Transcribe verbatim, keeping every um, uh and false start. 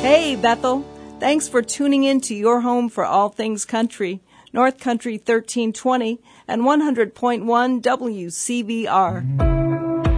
Hey, Bethel. Thanks for tuning in to your home for all things country, North Country thirteen twenty and one hundred point one W C V R.